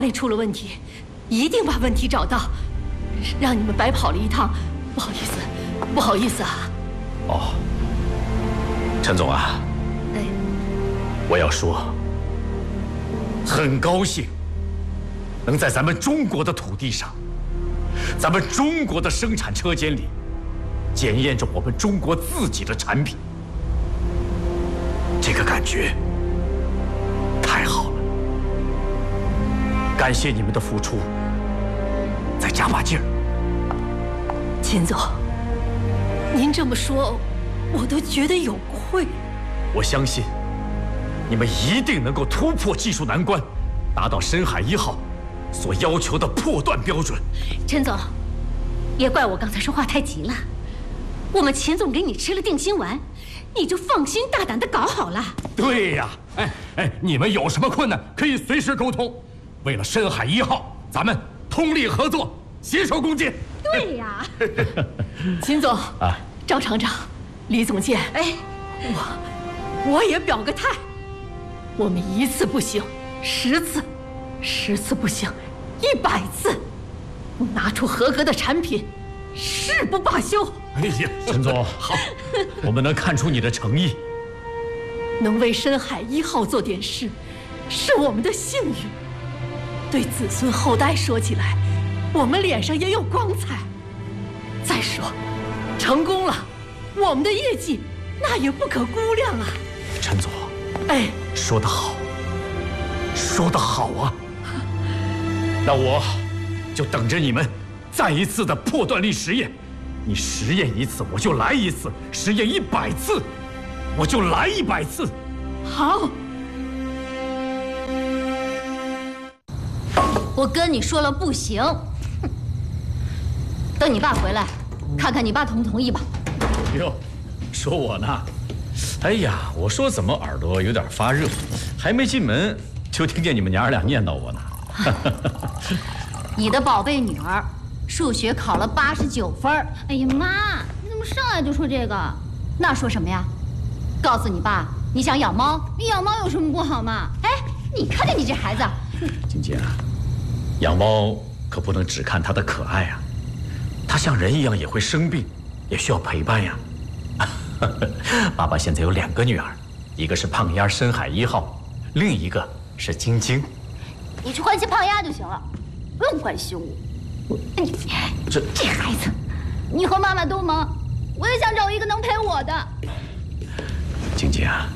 那出了问题，一定把问题找到，让你们白跑了一趟，不好意思，不好意思啊。 哦，陈总啊， 哎， 我要说，很高兴能在咱们中国的土地上，咱们中国的生产车间里，检验着我们中国自己的产品，这个感觉太好了。感谢你们的付出，再加把劲儿。 秦总，您这么说，我都觉得有愧。 我相信，你们一定能够突破技术难关，达到深海1号所要求的破断标准。 陈总，也怪我刚才说话太急了。我们秦总给你吃了定心丸，你就放心大胆地搞好了。 对呀，你们有什么困难可以随时沟通。为了深海1号，咱们通力合作，携手共进。 对呀，秦总啊，赵厂长，李总监，哎，我也表个态，我们1次不行，10次，10次不行，100次，拿出合格的产品，誓不罢休。 哎呀，陈总好，我们能看出你的诚意， 能为深海1号做点事，是我们的幸运。对子孙后代说起来，我们脸上也有光彩。再说，成功了，我们的业绩那也不可估量啊。 陈总， 哎， 说得好，说得好啊。那我就等着你们再一次的破断力实验。你实验1次，我就来1次；实验100次，我就来100次。 好。 我跟你说了不行，等你爸回来，看看你爸同不同意吧。 哟，说我呢？哎呀，我说怎么耳朵有点发热，还没进门就听见你们娘儿俩念叨我呢。 你的宝贝女儿，数学考了89分。哎呀妈，你怎么上来就说这个？那说什么呀？告诉你爸，你想养猫，你养猫有什么不好嘛？哎，你看看你这孩子。 晶晶啊，养猫可不能只看它的可爱啊，它像人一样也会生病，也需要陪伴呀。爸爸现在有2个女儿，一个是胖丫深海1号，另一个是晶晶。 你去关心胖丫就行了，不用关心我。这孩子，你和妈妈都忙，我也想找一个能陪我的。 晶晶啊，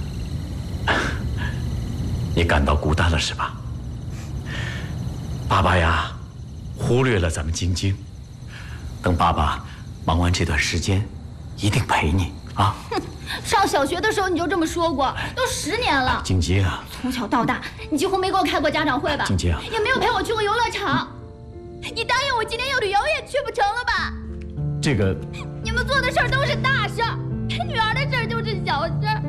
你感到孤单了是吧？爸爸呀，忽略了咱们晶晶。等爸爸忙完这段时间，一定陪你啊！ 哼，上小学的时候你就这么说过，都10年了。 晶晶啊， 从小到大，你几乎没给我开过家长会吧？ 晶晶啊， 也没有陪我去过游乐场。你答应我今年要旅游也去不成了吧？ 这个， 你们做的事儿都是大事儿，陪女儿的事儿就是小事儿。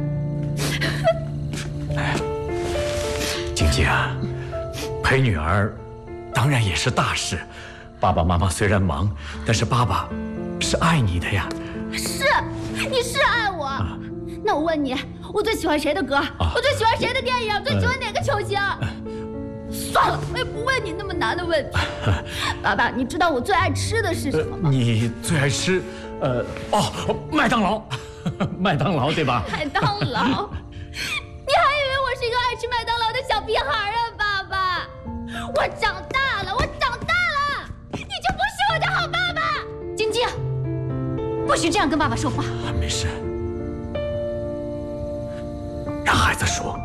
哎，晶晶啊，陪女儿当然也是大事。爸爸妈妈虽然忙，但是爸爸是爱你的呀。 是，你是爱我。那我问你，我最喜欢谁的歌？我最喜欢谁的电影？最喜欢哪个球星？算了，我也不问你那么难的问题。爸爸，你知道我最爱吃的是什么吗？ 你最爱吃，麦当劳，麦当劳对吧？ 麦当劳？你还以为我是一个爱吃麦当劳的小屁孩啊，爸爸？我长大了，我长大了，你就不是我的好爸爸。晶晶，不许这样跟爸爸说话。 没事，让孩子说。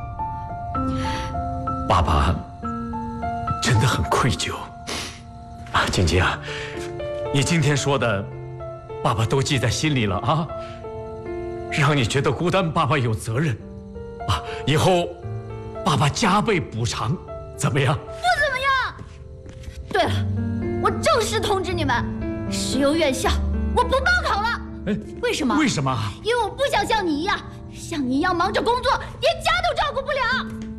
爸爸真的很愧疚啊，晶晶啊，你今天说的，爸爸都记在心里了啊。让你觉得孤单，爸爸有责任啊。以后，爸爸加倍补偿，怎么样？ 不怎么样。对了，我正式通知你们，石油院校我不报考了。 哎， 为什么？ 为什么？ 因为我不想像你一样忙着工作，连家都照顾不了。